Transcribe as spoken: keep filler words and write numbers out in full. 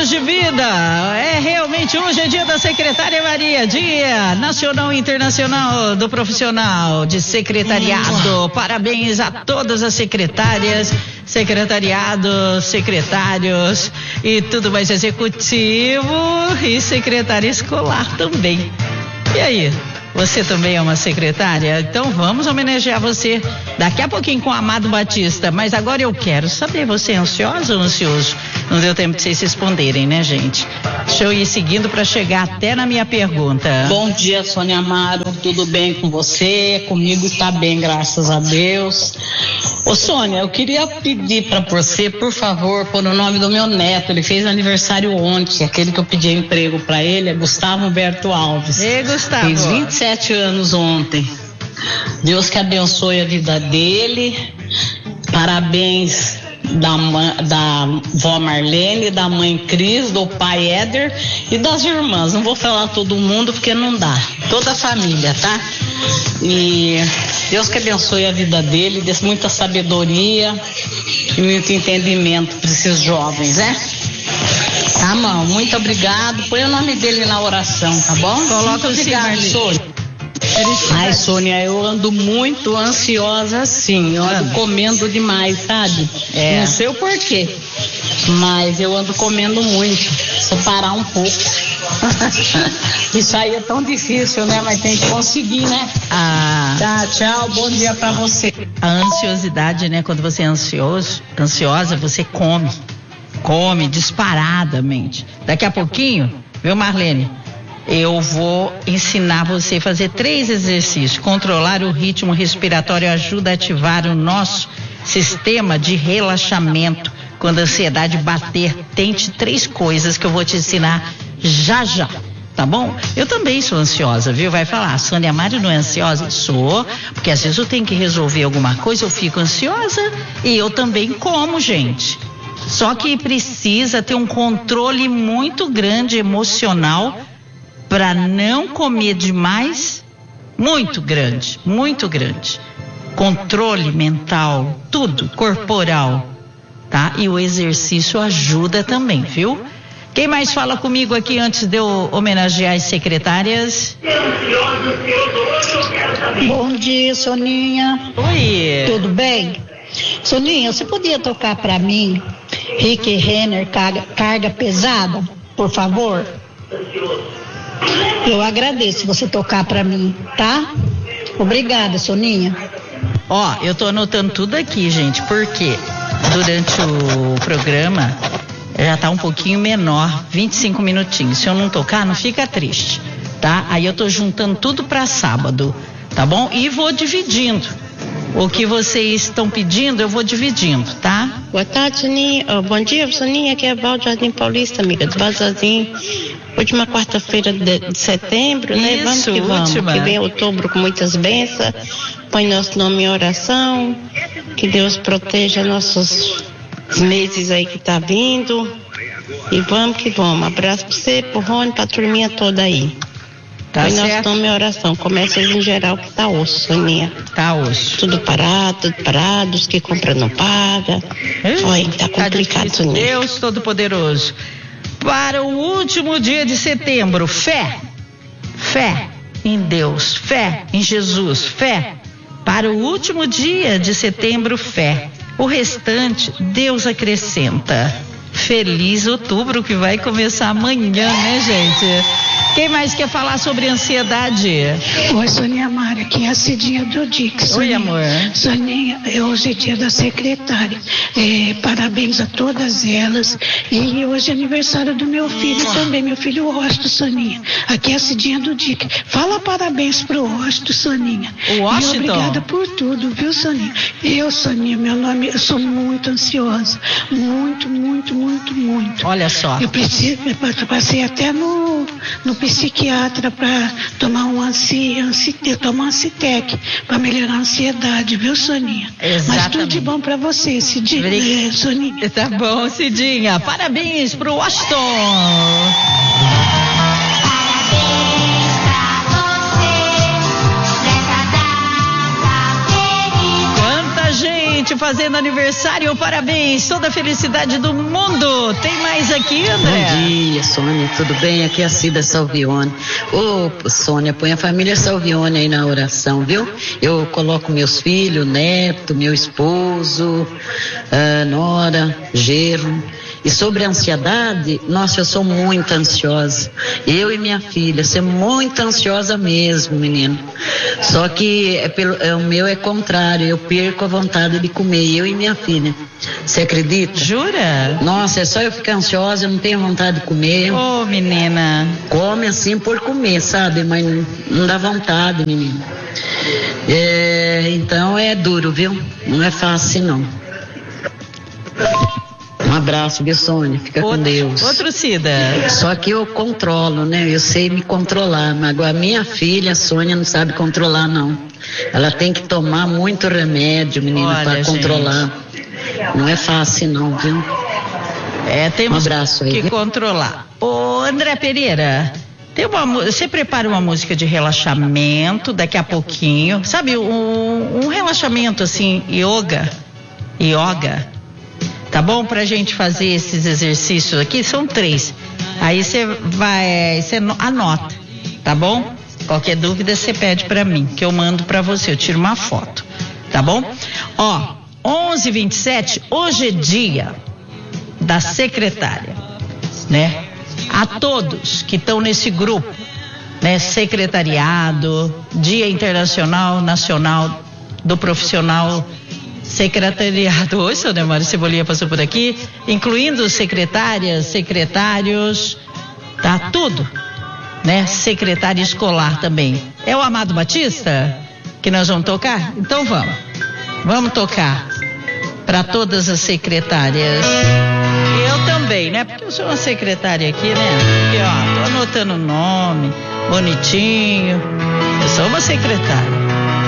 anos de vida. É realmente hoje é dia da secretária Maria, dia nacional e internacional do profissional de secretariado. Parabéns a todas as secretárias, secretariados, secretários e tudo mais, executivo e secretária escolar também. E aí? Você também é uma secretária? Então vamos homenagear você daqui a pouquinho com o Amado Batista. Mas agora eu quero saber, você é ansiosa ou ansioso? Não deu tempo de vocês responderem, né, gente? Deixa eu ir seguindo para chegar até na minha pergunta. Bom dia, Sônia Amaro. Tudo bem com você? Comigo está bem, graças a Deus. Ô, Sônia, eu queria pedir para você, por favor, pôr o nome do meu neto. Ele fez aniversário ontem. Aquele que eu pedi emprego para ele é Gustavo Humberto Alves. Ei, Gustavo. Fez vinte e sete anos ontem. Deus que abençoe a vida dele. Parabéns da, da vó Marlene, da mãe Cris, do pai Éder e das irmãs. Não vou falar todo mundo porque não dá. Toda a família, tá? E Deus que abençoe a vida dele, dê muita sabedoria e muito entendimento para esses jovens, né? Tá, mão? Muito obrigado. Põe o nome dele na oração, tá bom? Coloca o obrigado, Sônia. Ai, Sônia, eu ando muito ansiosa sim, eu ando comendo demais, sabe? É. Não sei o porquê, mas eu ando comendo muito, se parar um pouco. Isso aí é tão difícil, né? Mas tem que conseguir, né? Ah. Tá, tchau, bom dia pra você. A ansiosidade, né? Quando você é ansioso, ansiosa, você come, come disparadamente. Daqui a pouquinho, viu, Marlene? Eu vou ensinar você a fazer três exercícios. Controlar o ritmo respiratório ajuda a ativar o nosso sistema de relaxamento. Quando a ansiedade bater, tente três coisas que eu vou te ensinar já já, tá bom? Eu também sou ansiosa, viu? Vai falar, Sônia Amaro não é ansiosa? Sou, porque às vezes eu tenho que resolver alguma coisa, eu fico ansiosa e eu também como, gente. Só que precisa ter um controle muito grande emocional para não comer demais, muito grande, muito grande. Controle mental, tudo, corporal, tá? E o exercício ajuda também, viu? Quem mais fala comigo aqui antes de eu homenagear as secretárias? Bom dia, Soninha. Oi. Tudo bem? Soninha, você podia tocar para mim Rick Renner, carga, carga pesada, por favor? Eu agradeço se você tocar para mim, tá? Obrigada, Soninha. Ó, eu tô anotando tudo aqui, gente, porque durante o programa já tá um pouquinho menor, vinte e cinco minutinhos. Se eu não tocar, não fica triste, tá? Aí eu tô juntando tudo para sábado, tá bom? E vou dividindo. O que vocês estão pedindo, eu vou dividindo, tá? Boa tarde, Soninha. Oh, bom dia, Soninha. Aqui é a Val de Jardim Paulista, amiga do Vazazinho. Última quarta-feira de, de setembro, né? Isso, vamos que vamos. última. Que vem outubro com muitas bênçãos. Põe nosso nome em oração. Que Deus proteja nossos meses aí que tá vindo. E vamos que vamos. Abraço pra você, pro Rony, pra turminha toda aí. Tá Põe certo. nosso nome em oração. Começa em geral que tá osso, Soninha. Tá osso. Tudo parado, tudo parado. Os que compram não pagam. Foi, tá complicado, tá Soninha. Deus Todo-Poderoso. Para o último dia de setembro, fé, fé em Deus, fé em Jesus, fé. Para o último dia de setembro, fé. O restante, Deus acrescenta. Feliz outubro que vai começar amanhã, né, gente? Quem mais quer falar sobre ansiedade? Oi, Sônia Amaro, aqui é a Cidinha do Dix. Oi, amor. Soninha, hoje é dia da secretária. É, parabéns a todas elas. E hoje é aniversário do meu filho também, meu filho Washington, Soninha. Aqui é a Cidinha do Dix. Fala parabéns pro Washington, Soninha. O Washington? E obrigada por tudo, viu, Soninha? Eu, Soninha, meu nome, eu sou muito ansiosa. Muito, muito, muito, muito. Olha só. Eu preciso, eu passei até no, no psiquiatra para tomar um ansi, ansi, eu tomo um Ancitec para melhorar a ansiedade, viu, Soninha? Exatamente. Mas tudo de bom para você, Cidinha, Obrig... é, Soninha. Tá bom, Cidinha. Parabéns pro Washington. gente fazendo aniversário, parabéns, toda a felicidade do mundo. Tem mais aqui, André? Bom dia, Sônia, tudo bem? Aqui é a Cida Salvione. Ô, Sônia, põe a família Salvione aí na oração, viu? Eu coloco meus filhos, neto, meu esposo, a nora, genro. E sobre a ansiedade, nossa, eu sou muito ansiosa. Eu e minha filha, você é muito ansiosa mesmo, menino. Só que é pelo, é, o meu é contrário, eu perco a vontade de comer, eu e minha filha. Você acredita? Jura? Nossa, é só eu ficar ansiosa, eu não tenho vontade de comer. Ô, oh, menina. Come assim por comer, sabe? Mas não, não dá vontade, menino. É, então é duro, viu? Não é fácil, não. Um abraço, viu, Sônia? Fica outro, com Deus. Outro, Cida. Só que eu controlo, né? Eu sei me controlar, mas agora minha filha, a Sônia, não sabe controlar, não. Ela tem que tomar muito remédio, menina, para controlar. Não é fácil, não, viu? É, temos um abraço aí, que viu? controlar. Ô, André Pereira, tem uma, você prepara uma música de relaxamento daqui a pouquinho. Sabe, um, um relaxamento assim, yoga, yoga. Tá bom? Pra gente fazer esses exercícios aqui, são três. Aí você vai, você anota, tá bom? Qualquer dúvida você pede pra mim, que eu mando pra você, eu tiro uma foto, tá bom? Ó, onze e vinte e sete, hoje é dia da secretária, né? A todos que estão nesse grupo, né? Secretariado, Dia Internacional Nacional do Profissional Secretariado. Oi, seu Nemário Cebolinha passou por aqui, incluindo secretárias, secretários, tá tudo, né? Secretária escolar também. É o Amado Batista que nós vamos tocar? Então vamos, vamos tocar para todas as secretárias. Eu também, né? Porque eu sou uma secretária aqui, né? Aqui, ó, tô anotando o nome, bonitinho. Eu sou uma secretária.